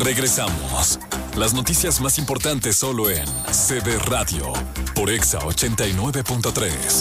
Regresamos. Las noticias más importantes solo en CB Radio, por Exa 89.3.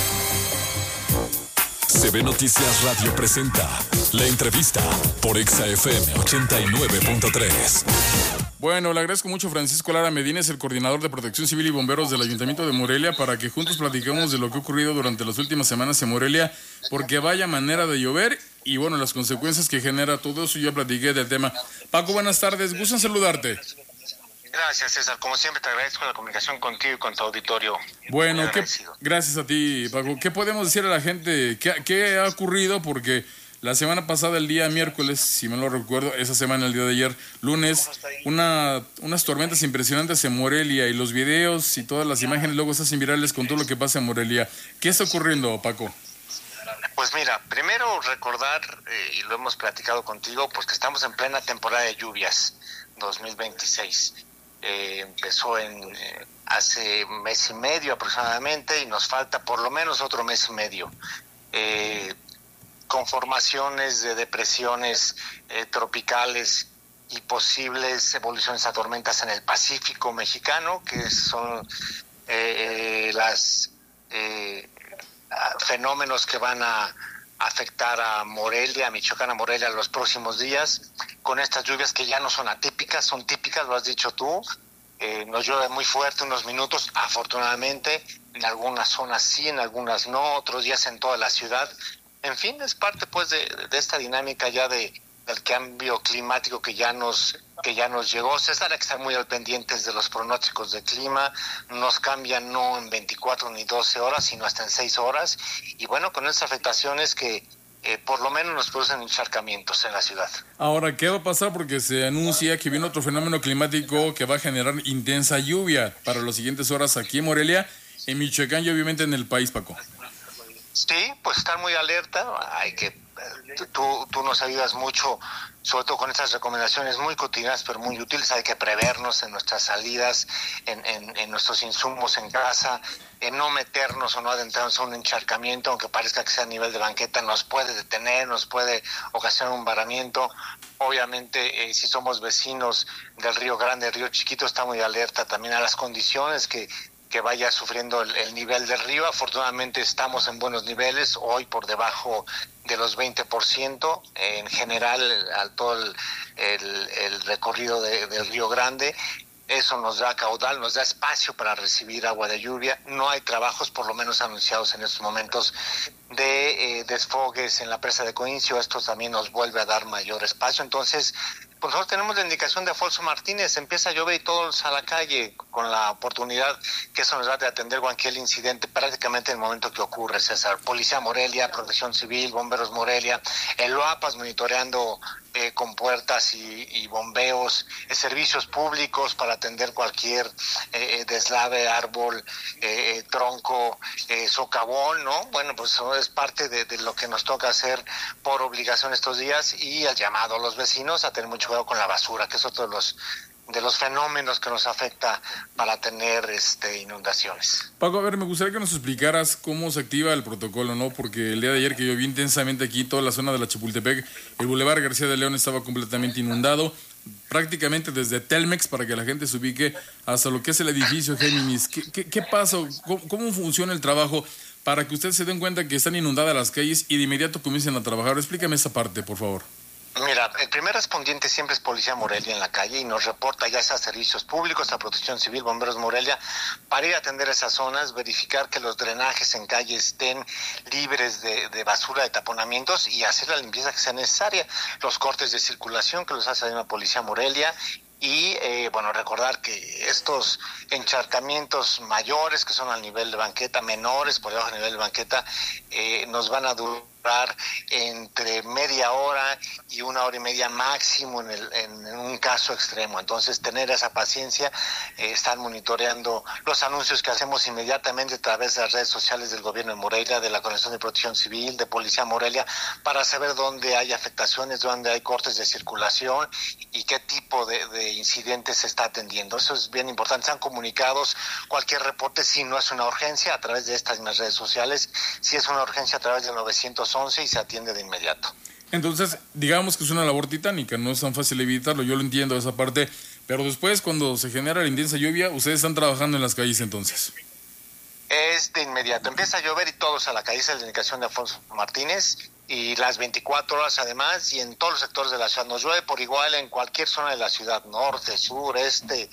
CB Noticias Radio presenta la entrevista por Exa FM 89.3. Bueno, le agradezco mucho a Francisco Lara Medina, es el coordinador de Protección Civil y Bomberos del Ayuntamiento de Morelia, para que juntos platiquemos de lo que ha ocurrido durante las últimas semanas en Morelia, porque vaya manera de llover y bueno, las consecuencias que genera todo eso. Ya platiqué del tema. Paco, buenas tardes, gusto en saludarte. Gracias, César. Como siempre te agradezco la comunicación contigo y con tu auditorio. Bueno, gracias a ti, Paco. ¿Qué podemos decir a la gente? ¿Qué ha ocurrido? Porque la semana pasada, el día miércoles, si me lo recuerdo, esa semana, el día de ayer, lunes, unas tormentas impresionantes en Morelia, y los videos y todas las imágenes luego se hacen virales con todo lo que pasa en Morelia. ¿Qué está ocurriendo, Paco? Pues mira, primero recordar, y lo hemos platicado contigo, pues que estamos en plena temporada de lluvias 2026. Empezó hace mes y medio aproximadamente y nos falta por lo menos otro mes y medio. Con formaciones de depresiones tropicales y posibles evoluciones a tormentas en el Pacífico mexicano, que son los fenómenos que van a afectar a Morelia, a Michoacán, a Morelia los próximos días, con estas lluvias que ya no son atípicas, son típicas, lo has dicho tú. Nos llueve muy fuerte unos minutos, afortunadamente, en algunas zonas sí, en algunas no, otros días en toda la ciudad. En fin, es parte pues de esta dinámica ya del cambio climático que ya nos llegó. César, hay que estar muy al pendientes de los pronósticos de clima. Nos cambian no en 24 ni 12 horas, sino hasta en 6 horas. Y bueno, con esas afectaciones que por lo menos nos producen encharcamientos en la ciudad. Ahora, ¿qué va a pasar? Porque se anuncia que viene otro fenómeno climático que va a generar intensa lluvia para las siguientes horas aquí en Morelia, en Michoacán y obviamente en el país, Paco. Sí, pues estar muy alerta. Hay que tú nos ayudas mucho, sobre todo con estas recomendaciones muy cotidianas pero muy útiles. Hay que prevernos en nuestras salidas, en nuestros insumos en casa, en no meternos o no adentrarnos a un encharcamiento, aunque parezca que sea a nivel de banqueta, nos puede detener, nos puede ocasionar un varamiento. Obviamente, si somos vecinos del Río Grande, del Río Chiquito, está muy alerta también a las condiciones que vaya sufriendo el nivel del río. Afortunadamente estamos en buenos niveles, hoy por debajo de los 20% en general a todo el recorrido del Río Grande. Eso nos da caudal, nos da espacio para recibir agua de lluvia. No hay trabajos, por lo menos anunciados en estos momentos, de desfogues en la presa de Coincio. Esto también nos vuelve a dar mayor espacio. Entonces, por favor, tenemos la indicación de Afonso Martínez, empieza a llover y todos a la calle, con la oportunidad que eso nos da de atender cualquier incidente prácticamente en el momento que ocurre, César. Policía Morelia, Protección Civil, Bomberos Morelia, el OAPAS monitoreando con puertas y bombeos, servicios públicos para atender cualquier deslave, árbol, tronco, socavón, ¿no? Bueno, pues eso es parte de lo que nos toca hacer por obligación estos días, y el llamado a los vecinos a tener mucho cuidado con la basura, que es otro de los fenómenos que nos afecta para tener inundaciones. Paco, a ver, me gustaría que nos explicaras cómo se activa el protocolo, ¿no? Porque el día de ayer que llovió intensamente aquí, toda la zona de la Chapultepec, el Boulevard García de León estaba completamente inundado, prácticamente desde Telmex, para que la gente se ubique, hasta lo que es el edificio Géminis. ¿Qué pasa? ¿Cómo funciona el trabajo para que ustedes se den cuenta que están inundadas las calles y de inmediato comiencen a trabajar? Explícame esa parte, por favor. Mira, el primer respondiente siempre es Policía Morelia en la calle, y nos reporta ya sea servicios públicos, a Protección Civil, Bomberos Morelia, para ir a atender esas zonas, verificar que los drenajes en calle estén libres de basura, de taponamientos, y hacer la limpieza que sea necesaria, los cortes de circulación que los hace la misma Policía Morelia. Y bueno, recordar que estos encharcamientos mayores, que son al nivel de banqueta, menores por debajo del nivel de banqueta, nos van a durar entre media hora y 1 hora y media máximo en un caso extremo. Entonces, tener esa paciencia, estar monitoreando los anuncios que hacemos inmediatamente a través de las redes sociales del gobierno de Morelia, de la Coordinación de Protección Civil, de Policía Morelia, para saber dónde hay afectaciones, dónde hay cortes de circulación y qué tipo de incidentes se está atendiendo. Eso es bien importante. Sean comunicados cualquier reporte, si no es una urgencia, a través de estas mismas redes sociales, si es una urgencia, a través del 911, y se atiende de inmediato. Entonces, digamos que es una labor titánica, no es tan fácil evitarlo, yo lo entiendo esa parte, pero después cuando se genera la intensa lluvia, ustedes están trabajando en las calles entonces. Es de inmediato, empieza a llover y todos a la calle, esa es la indicación de Alfonso Martínez, y las 24 horas además, y en todos los sectores de la ciudad, nos llueve por igual en cualquier zona de la ciudad, norte, sur, este,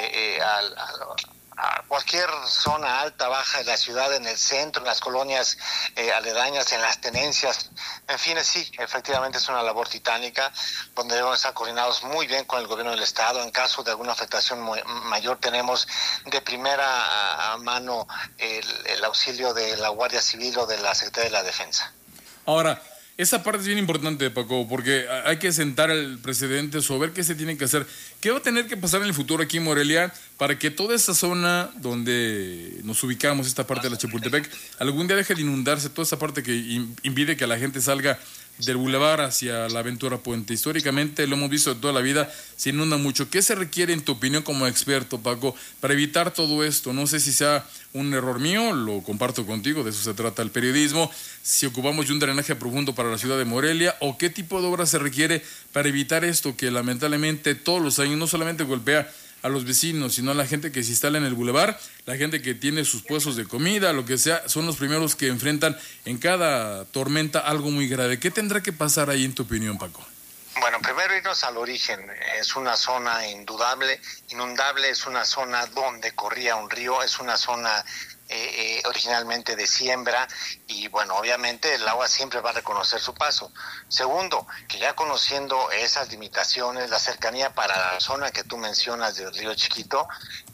a cualquier zona alta, baja de la ciudad, en el centro, en las colonias aledañas, en las tenencias, en fin, sí, efectivamente es una labor titánica, donde debemos estar coordinados muy bien con el gobierno del estado. En caso de alguna afectación mayor, tenemos de primera mano el auxilio de la Guardia Civil o de la Secretaría de la Defensa. Ahora, esa parte es bien importante, Paco, porque hay que sentar el precedente sobre ver qué se tiene que hacer. ¿Qué va a tener que pasar en el futuro aquí en Morelia para que toda esta zona donde nos ubicamos, esta parte de la Chapultepec, algún día deje de inundarse, toda esta parte que impide que la gente salga del bulevar hacia la Aventura Puente? Históricamente lo hemos visto de toda la vida, se inunda mucho. ¿Qué se requiere en tu opinión como experto, Paco, para evitar todo esto? No sé si sea un error mío, lo comparto contigo, de eso se trata el periodismo, si ocupamos de un drenaje profundo para la ciudad de Morelia, o qué tipo de obras se requiere para evitar esto que lamentablemente todos los años no solamente golpea a los vecinos, sino a la gente que se instala en el bulevar, la gente que tiene sus puestos de comida, lo que sea, son los primeros que enfrentan en cada tormenta algo muy grave. ¿Qué tendrá que pasar ahí en tu opinión, Paco? Bueno, primero irnos al origen. Es una zona inundable, es una zona donde corría un río, es una zona originalmente de siembra y bueno, obviamente el agua siempre va a reconocer su paso. Segundo, que ya conociendo esas limitaciones, la cercanía para la zona que tú mencionas del río Chiquito,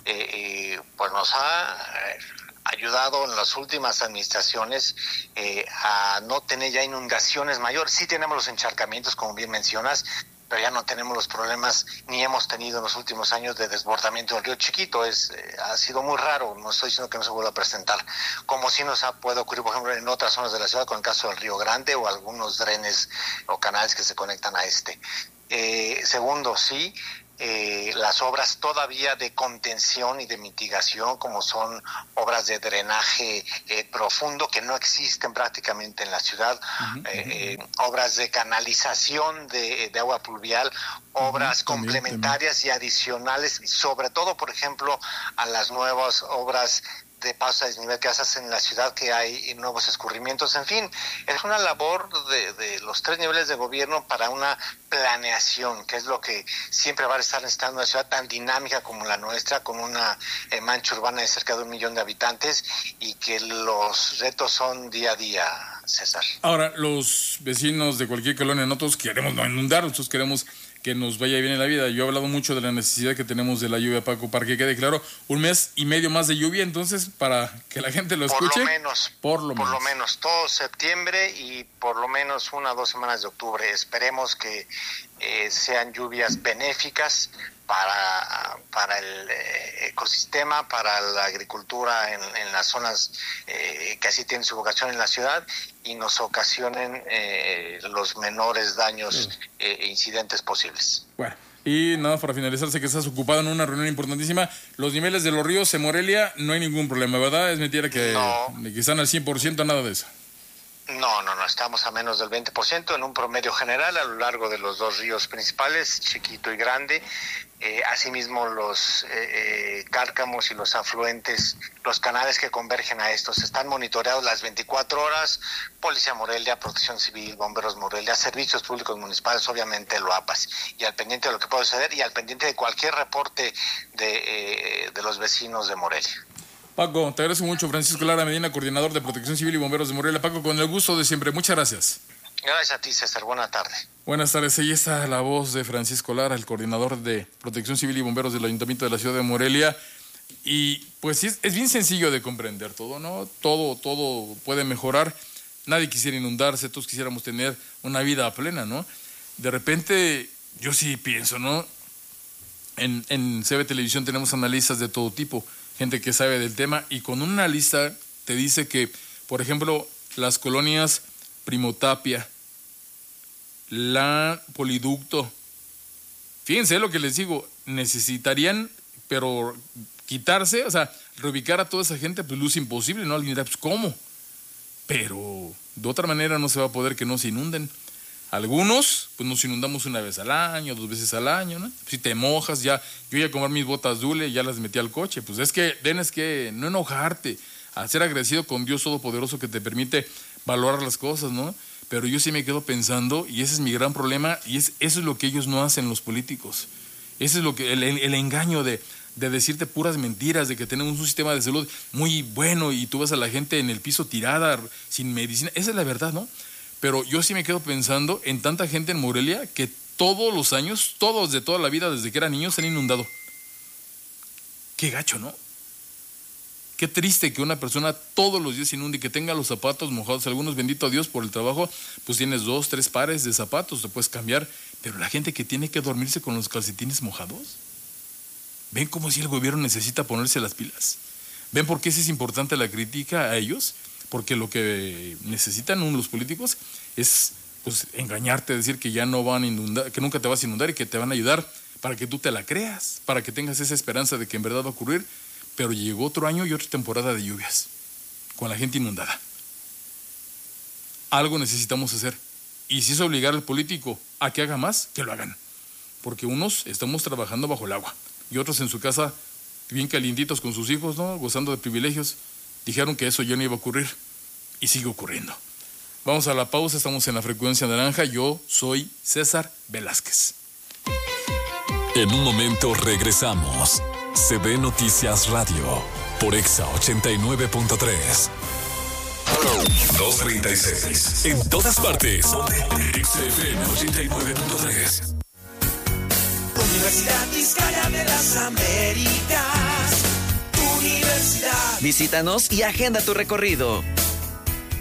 pues nos ha ayudado en las últimas administraciones a no tener ya inundaciones mayores. Sí tenemos los encharcamientos, como bien mencionas, pero ya no tenemos los problemas, ni hemos tenido en los últimos años de desbordamiento del río Chiquito. Ha sido muy raro, no estoy diciendo que no se vuelva a presentar, como si puede ocurrir, por ejemplo, en otras zonas de la ciudad, con el caso del Río Grande o algunos drenes o canales que se conectan a este. Segundo, sí, las obras todavía de contención y de mitigación, como son obras de drenaje profundo que no existen prácticamente en la ciudad, obras de canalización de agua pluvial, obras complementarias y adicionales, sobre todo, por ejemplo, a las nuevas obras de paso a desnivel que haces en la ciudad, que hay nuevos escurrimientos. En fin, es una labor de los tres niveles de gobierno para una planeación, que es lo que siempre va a estar necesitando una ciudad tan dinámica como la nuestra, con una mancha urbana de cerca de 1 millón de habitantes, y que los retos son día a día, César. Ahora, los vecinos de cualquier colonia, nosotros queremos no inundar, nosotros queremos que nos vaya bien en la vida. Yo he hablado mucho de la necesidad que tenemos de la lluvia, Paco, para que quede claro, 1 mes y medio más de lluvia, entonces, para que la gente lo escuche. Por lo menos todo septiembre y por lo menos 1 o 2 semanas de octubre. Esperemos que sean lluvias benéficas para el ecosistema, para la agricultura en las zonas que así tienen su vocación en la ciudad, y nos ocasionen los menores daños e incidentes posibles. Bueno, y nada, para finalizar, sé que estás ocupado en una reunión importantísima. Los niveles de los ríos en Morelia no hay ningún problema, ¿verdad? Es mentira que están al 100%, nada de eso. No, estamos a menos del 20% en un promedio general a lo largo de los 2 ríos principales, Chiquito y Grande. Asimismo, los cárcamos y los afluentes, los canales que convergen a estos, están monitoreados las 24 horas, Policía Morelia, Protección Civil, Bomberos Morelia, Servicios Públicos Municipales, obviamente lo APAS, y al pendiente de lo que puede suceder y al pendiente de cualquier reporte de los vecinos de Morelia. Paco, te agradezco mucho. Francisco Lara Medina, coordinador de Protección Civil y Bomberos de Morelia. Paco, con el gusto de siempre. Muchas gracias. Gracias a ti, César. Buenas tardes. Buenas tardes. Ahí está la voz de Francisco Lara, el coordinador de Protección Civil y Bomberos del Ayuntamiento de la Ciudad de Morelia. Y pues sí, es bien sencillo de comprender todo, ¿no? Todo puede mejorar. Nadie quisiera inundarse, todos quisiéramos tener una vida plena, ¿no? De repente, yo sí pienso, ¿no? En CB Televisión tenemos analistas de todo tipo, gente que sabe del tema, y con una lista te dice que, por ejemplo, las colonias Primotapia, la Poliducto, fíjense lo que les digo, necesitarían, pero quitarse, o sea, reubicar a toda esa gente, pues luz imposible, ¿no? Alguien dirá, pues ¿cómo? Pero de otra manera no se va a poder que no se inunden. Algunos, pues nos inundamos una vez al año, 2 veces al año, ¿no? Si te mojas, yo ya comprar mis botas Dule, ya las metí al coche. Pues es que no enojarte, a ser agradecido con Dios Todopoderoso que te permite valorar las cosas, ¿no? Pero yo sí me quedo pensando, y ese es mi gran problema, y eso es lo que ellos no hacen, los políticos. Ese es lo que el engaño de decirte puras mentiras, de que tenemos un sistema de salud muy bueno y tú ves a la gente en el piso tirada, sin medicina. Esa es la verdad, ¿no? Pero yo sí me quedo pensando en tanta gente en Morelia que todos los años, todos de toda la vida, desde que eran niños, se han inundado. Qué gacho, ¿no? Qué triste que una persona todos los días se inunde y que tenga los zapatos mojados. Algunos, bendito Dios, por el trabajo, pues tienes 2, 3 pares de zapatos, te puedes cambiar. Pero la gente que tiene que dormirse con los calcetines mojados, ¿ven cómo si el gobierno necesita ponerse las pilas? ¿Ven por qué es importante la crítica a ellos? Porque lo que necesitan los políticos es pues engañarte, decir que ya no van a inundar, que nunca te vas a inundar y que te van a ayudar para que tú te la creas, para que tengas esa esperanza de que en verdad va a ocurrir. Pero llegó otro año y otra temporada de lluvias, con la gente inundada. Algo necesitamos hacer. Y si es obligar al político a que haga más, que lo hagan. Porque unos estamos trabajando bajo el agua y otros en su casa bien calientitos con sus hijos, ¿no? Gozando de privilegios. Dijeron que eso ya no iba a ocurrir y sigue ocurriendo. Vamos a la pausa, estamos en la frecuencia naranja. Yo soy César Velázquez. En un momento regresamos. CB Noticias Radio por Exa 89.3. 236. En todas partes. XFM 89.3. Universidad Vizcaya de las Américas. Universidad. Visítanos y agenda tu recorrido.